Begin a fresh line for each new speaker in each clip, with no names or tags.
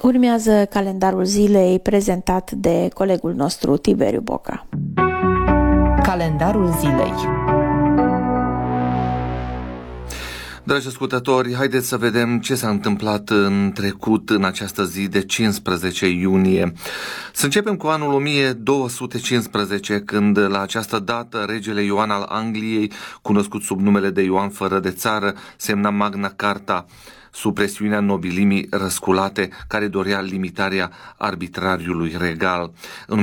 Urmează calendarul zilei prezentat de colegul nostru Tiberiu Boca.
Calendarul zilei.
Dragi ascultători, haideți să vedem ce s-a întâmplat în trecut în această zi de 15 iunie. Să începem cu anul 1215, când la această dată regele Ioan al Angliei, cunoscut sub numele de Ioan fără de țară, semna Magna Carta, sub presiunea nobilimii răsculate care dorea limitarea arbitrariului regal. În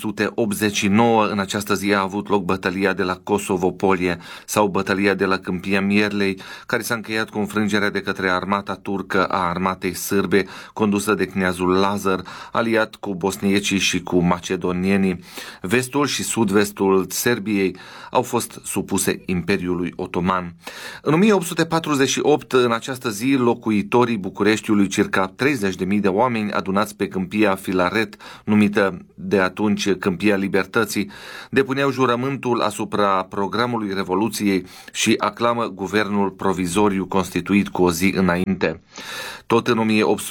1389, în această zi, a avut loc bătălia de la Kosovo-Polie sau bătălia de la Câmpia Mierlei, care s-a încheiat cu înfrângerea de către armata turcă a armatei sârbe, condusă de kneazul Lazar, aliat cu bosniecii și cu macedonienii. Vestul și sud-vestul Serbiei au fost supuse Imperiului Otoman. În 1848, în această zi, locuitorii Bucureștiului, circa 30.000 de oameni adunați pe Câmpia Filaret, numită de atunci Câmpia Libertății, depuneau jurământul asupra programului Revoluției și aclamă guvernul provizoriu constituit cu o zi înainte. Tot în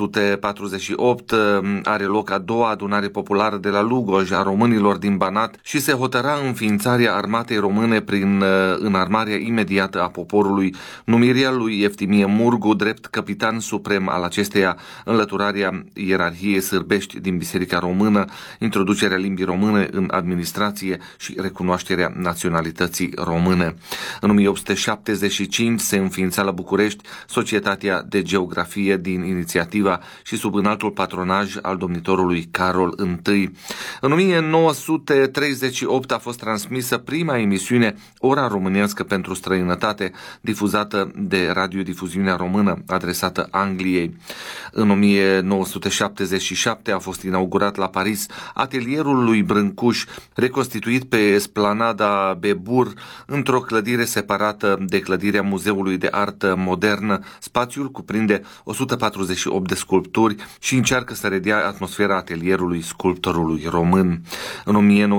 1848 are loc a doua adunare populară de la Lugoj a românilor din Banat și se hotăra înființarea armatei române prin înarmarea imediată a poporului, numirea lui Eftimie Murgu drept capitan suprem al acesteia, înlăturarea ierarhiei sârbești din Biserica Română, introducerea limbii române în administrație și recunoașterea naționalității române. În 1875 se înființa la București Societatea de Geografie din inițiativa și sub înaltul patronaj al domnitorului Carol I. În 1938 a fost transmisă prima emisiune Ora Românească pentru Străinătate, difuzată de Radiodifuziunea Română, adresată Angliei. În 1977 a fost inaugurat la Paris atelierul lui Brâncuș, reconstituit pe Esplanada Bebur, într-o clădire separată de clădirea Muzeului de Artă Modernă. Spațiul cuprinde 148 de sculpturi și încearcă să redea atmosfera atelierului sculptorului român. În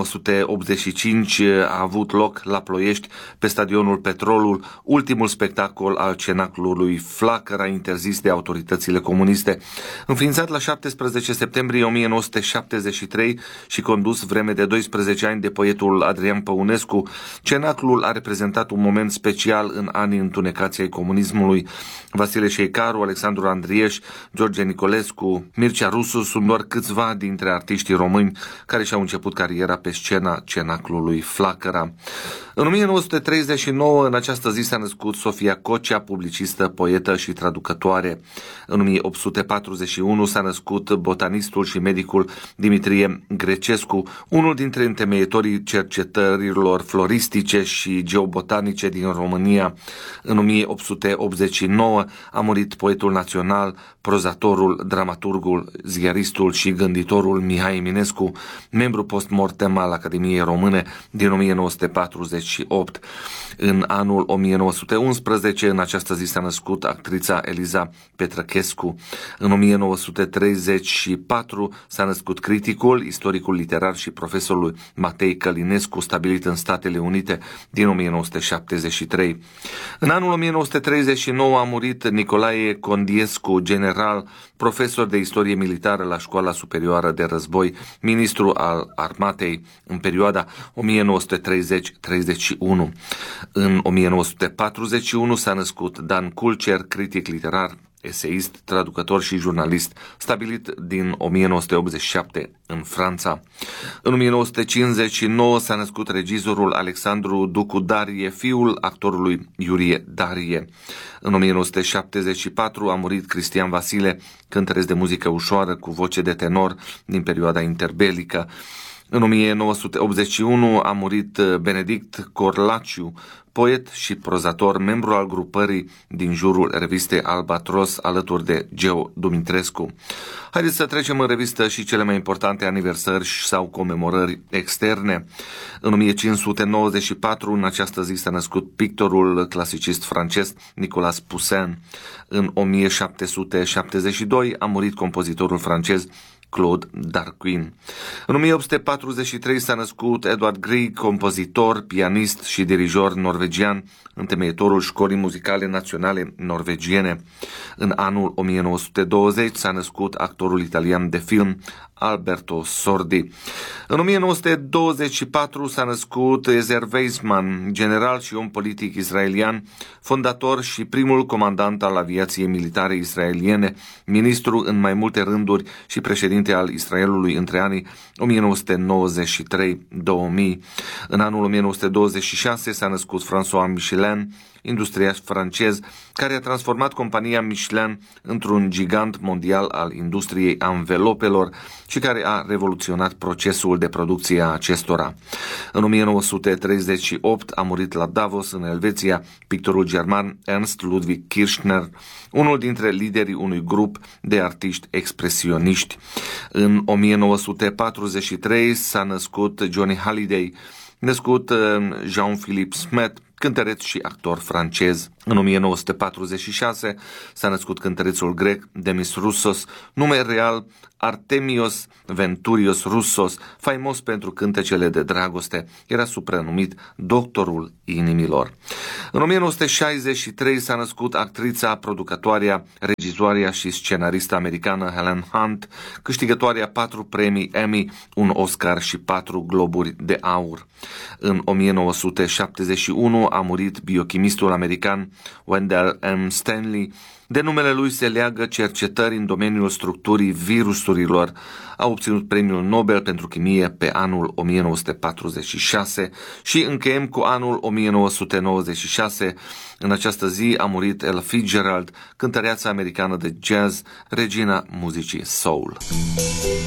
1985 a avut loc la Ploiești, pe stadionul Petrolul, ultimul spectacol al cenaclului Flacăra, interzis de autoritățile comuniste. Înființat la 17 septembrie 1973 și condus vreme de 12 ani de poetul Adrian Păunescu, cenaclul a reprezentat un moment special în anii întunecați ai comunismului. Vasile Șeicaru, Alexandru Andrieș, George Nicolescu, Mircea Rusu sunt doar câțiva dintre artiștii români care și-au început cariera pe scena cenaclului Flacăra. În 1939, în această zi, s-a născut Sofia Cocea, publicistă, poetă și traducătoare. În 1841 s-a născut botanistul și medicul Dimitrie Grecescu, unul dintre întemeietorii cercetărilor floristice și geobotanice din România. În 1889 a murit poetul național, prozatorul, dramaturgul, ziaristul și gânditorul Mihai Eminescu, membru post-mortem al Academiei Române din 1948. În anul 1911, în această zi, s-a născut actrița Eliza Petrăchescu. În 1934 s-a născut criticul, istoricul literar și profesorul Matei Călinescu, stabilit în Statele Unite din 1973. În anul 1939 a murit Nicolae Condiescu, general, profesor de istorie militară la Școala Superioară de Război, ministru al armatei în perioada 1930-31. În 1941 s-a născut Dan Culcer, critic literar, eseist, traducător și jurnalist, stabilit din 1987 în Franța. În 1959 s-a născut regizorul Alexandru Ducu Darie, fiul actorului Iurie Darie. În 1974 a murit Cristian Vasile, cântăreț de muzică ușoară cu voce de tenor din perioada interbelică. În 1981 a murit Benedict Corlaciu, poet și prozator, membru al grupării din jurul revistei Albatros, alături de Geo Dumitrescu. Haideți să trecem în revistă și cele mai importante aniversări sau comemorări externe. În 1594, în această zi, s-a născut pictorul clasicist francez Nicolas Poussin. În 1772 a murit compozitorul francez Claude Darquin. În 1843 s-a născut Edvard Grieg, compozitor, pianist și dirijor norvegian, întemeietorul Școlii Muzicale Naționale Norvegiene. În anul 1920 s-a născut actorul italian de film Alberto Sordi. În 1924 s-a născut Ezer Weizmann, general și om politic israelian, fondator și primul comandant al aviației militare israeliene, ministru în mai multe rânduri și președinte al Israelului între anii 1993-2000. În anul 1926 s-a născut François Michelin, industriaș francez, care a transformat compania Michelin într-un gigant mondial al industriei anvelopelor și care a revoluționat procesul de producție a acestora. În 1938 a murit la Davos, în Elveția, pictorul german Ernst Ludwig Kirchner, unul dintre liderii unui grup de artiști expresioniști. În 1943 s-a născut Johnny Hallyday, născut Jean-Philippe Smet, cântăreț și actor francez. În 1946 s-a născut cântărețul grec Demis Roussos, nume real Artemios Venturios Roussos, faimos pentru cântecele de dragoste. Era supranumit Doctorul Inimilor. În 1963 s-a născut actrița, producătoarea, regizoarea și scenarista americană Helen Hunt, câștigătoarea 4 premii Emmy, un Oscar și 4 globuri de aur. În 1971 a murit biochimistul american Wendell M. Stanley. De numele lui se leagă cercetări în domeniul structurii virusurilor. A obținut premiul Nobel pentru chimie pe anul 1946 și încheiem cu anul 1996. În această zi a murit Ella Fitzgerald, cântăreața americană de jazz, regina muzicii soul.